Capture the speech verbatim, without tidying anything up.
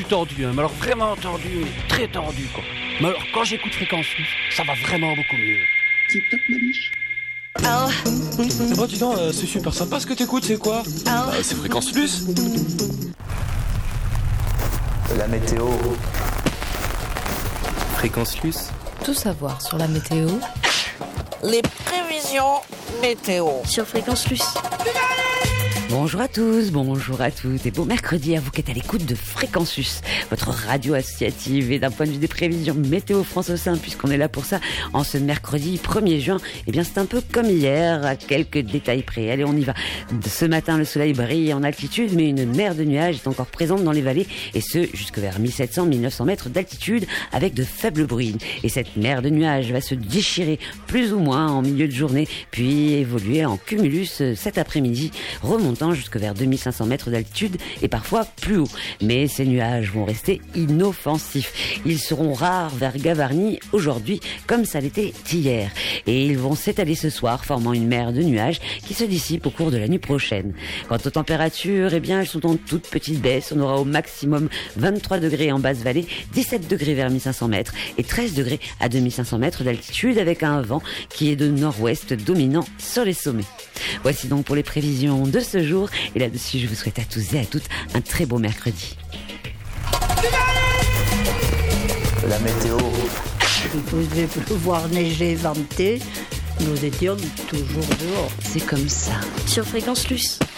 tordu, hein, mais alors vraiment tordu, mais très tordu, quoi. Mais alors, quand j'écoute Fréquence Plus, ça va vraiment beaucoup mieux. Tip top, ma biche. Oh. Eh ben, dis donc, euh, c'est super sympa ce que t'écoutes, c'est quoi? Oh. Bah, c'est Fréquence Plus. La météo. Fréquence Plus. Tout savoir sur la météo. Les prévisions météo Sur Fréquence Plus. Bonjour à tous, bonjour à toutes et bon mercredi à vous qui êtes à l'écoute de Fréquensus, votre radio associative. Et d'un point de vue des prévisions météo France au sein, puisqu'on est là pour ça, en ce mercredi premier juin, eh bien c'est un peu comme hier, à quelques détails près. Allez, on y va. Ce matin, le soleil brille en altitude, mais une mer de nuages est encore présente dans les vallées, et ce, jusque vers mille sept cents à mille neuf cents mètres d'altitude, avec de faibles bruits. Et cette mer de nuages va se déchirer plus ou moins en milieu de journée, puis évoluer en cumulus cet après-midi, remontant jusque vers deux mille cinq cents mètres d'altitude et parfois plus haut. Mais ces nuages vont rester inoffensifs. Ils seront rares vers Gavarnie aujourd'hui comme ça l'était hier. Et ils vont s'étaler ce soir, formant une mer de nuages qui se dissipe au cours de la nuit prochaine. Quant aux températures, eh bien, elles sont en toute petite baisse. On aura au maximum vingt-trois degrés en basse vallée, dix-sept degrés vers mille cinq cents mètres et treize degrés à deux mille cinq cents mètres d'altitude avec un vent qui est de nord-ouest dominant sur les sommets. Voici donc pour les prévisions de ce jour. Et là-dessus, je vous souhaite à tous et à toutes un très beau mercredi. La météo. Il pouvait pleuvoir, neiger, venter. Nous étions toujours dehors. C'est comme ça. Sur Fréquence Plus.